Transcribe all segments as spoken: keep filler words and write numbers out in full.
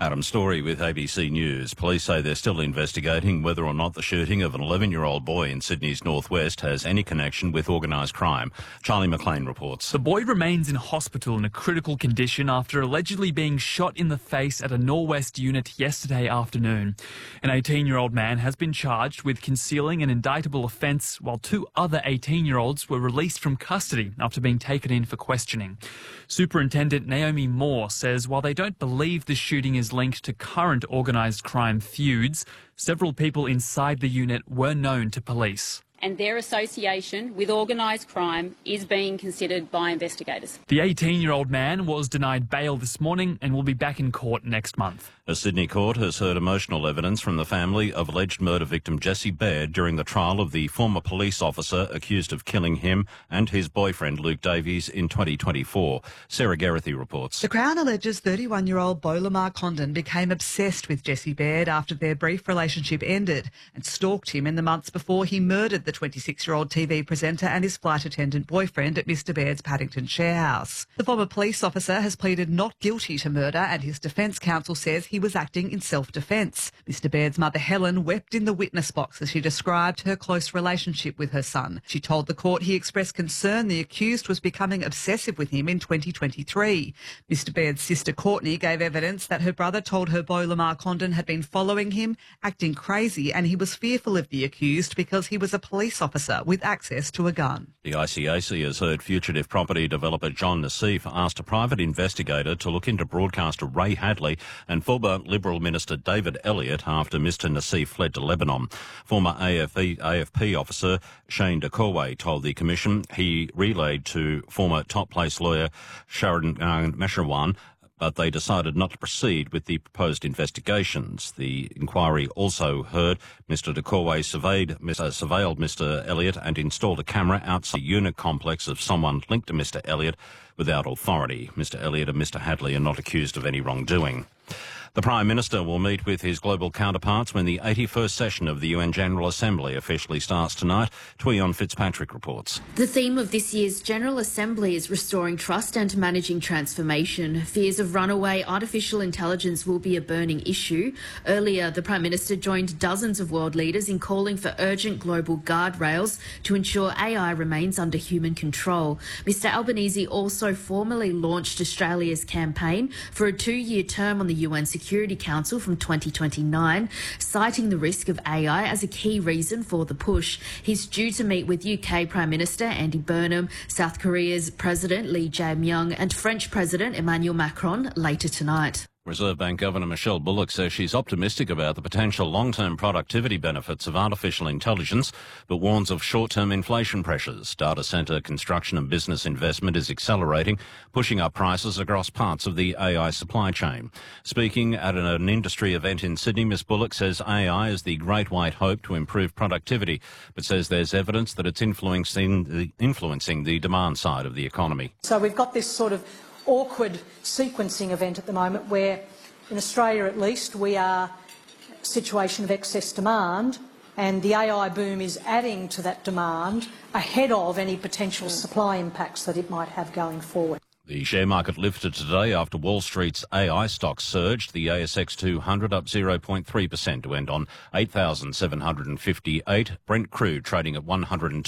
Adam Story with A B C News. Police say they're still investigating whether or not the shooting of an eleven-year-old boy in Sydney's northwest has any connection with organised crime. Charlie McLean reports. The boy remains in hospital in a critical condition after allegedly being shot in the face at a Norwest unit yesterday afternoon. An eighteen-year-old man has been charged with concealing an indictable offence, while two other eighteen-year-olds were released from custody after being taken in for questioning. Superintendent Naomi Moore says while they don't believe the shooting is linked to current organised crime feuds, several people inside the unit were known to police. And their association with organised crime is being considered by investigators. The eighteen-year-old man was denied bail this morning and will be back in court next month. A Sydney court has heard emotional evidence from the family of alleged murder victim Jesse Baird during the trial of the former police officer accused of killing him and his boyfriend Luke Davies in twenty twenty-four. Sarah Geraghty reports. The Crown alleges thirty-one-year-old Beau Lamar Condon became obsessed with Jesse Baird after their brief relationship ended and stalked him in the months before he murdered the twenty-six-year-old T V presenter and his flight attendant boyfriend at Mister Baird's Paddington share house. The former police officer has pleaded not guilty to murder and his defence counsel says he was acting in self-defence. Mister Baird's mother Helen wept in the witness box as she described her close relationship with her son. She told the court he expressed concern the accused was becoming obsessive with him in twenty twenty-three. Mister Baird's sister Courtney gave evidence that her brother told her Beau Lamar Condon had been following him, acting crazy, and he was fearful of the accused because he was a police officer with access to a gun. The I C A C has heard fugitive property developer John Nassif asked a private investigator to look into broadcaster Ray Hadley and former Liberal Minister David Elliott after Mister Nassif fled to Lebanon. Former A F P officer Shane DeCorway told the Commission he relayed to former top-place lawyer Sharon uh, Meshirwan, but they decided not to proceed with the proposed investigations. The inquiry also heard Mister DeCorway surveyed, uh, surveilled Mister Elliott and installed a camera outside the unit complex of someone linked to Mister Elliott without authority. Mister Elliott and Mister Hadley are not accused of any wrongdoing. The Prime Minister will meet with his global counterparts when the eighty-first session of the U N General Assembly officially starts tonight. Tweon Fitzpatrick reports. The theme of this year's General Assembly is restoring trust and managing transformation. Fears of runaway artificial intelligence will be a burning issue. Earlier, the Prime Minister joined dozens of world leaders in calling for urgent global guardrails to ensure A I remains under human control. Mister Albanese also formally launched Australia's campaign for a two-year term on the U N Security Council from twenty twenty-nine, citing the risk of A I as a key reason for the push. He's due to meet with U K Prime Minister Andy Burnham, South Korea's President Lee Jae-myung and French President Emmanuel Macron later tonight. Reserve Bank Governor Michelle Bullock says she's optimistic about the potential long-term productivity benefits of artificial intelligence, but warns of short-term inflation pressures. Data centre construction and business investment is accelerating, pushing up prices across parts of the A I supply chain. Speaking at an, an industry event in Sydney, Miss Bullock says A I is the great white hope to improve productivity, but says there's evidence that it's influencing the, influencing the demand side of the economy. So we've got this sort of awkward sequencing event at the moment where, in Australia at least, we are in a situation of excess demand and the A I boom is adding to that demand ahead of any potential supply impacts that it might have going forward. The share market lifted today after Wall Street's A I stocks surged. The A S X two hundred up zero point three percent to end on eight thousand seven hundred fifty-eight. Brent crude trading at one hundred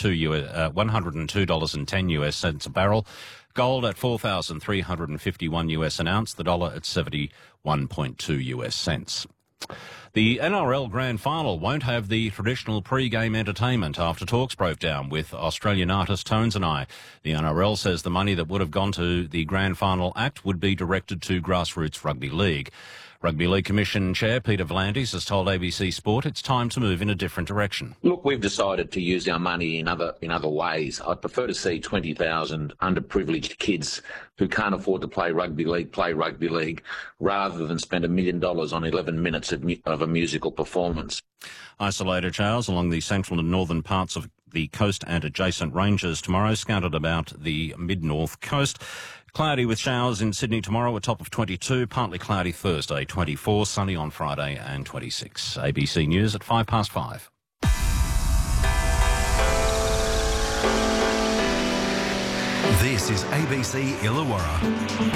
two dollars and ten US cents a barrel. Gold at four thousand three hundred fifty-one US an ounce. The dollar at seventy-one point two US cents. The N R L Grand Final won't have the traditional pre-game entertainment after talks broke down with Australian artist Tones and I. The N R L says the money that would have gone to the Grand Final act would be directed to grassroots rugby league. Rugby League Commission Chair Peter V'landys has told A B C Sport it's time to move in a different direction. Look, we've decided to use our money in other in other ways. I'd prefer to see twenty thousand underprivileged kids who can't afford to play rugby league play rugby league rather than spend a million dollars on eleven minutes of, mu- of a musical performance. Isolated showers along the central and northern parts of the coast and adjacent ranges tomorrow, scattered about the mid-north coast. Cloudy with showers in Sydney tomorrow, a top of twenty-two. Partly cloudy Thursday, twenty-four. Sunny on Friday and twenty-six. A B C News at five past five. This is A B C Illawarra.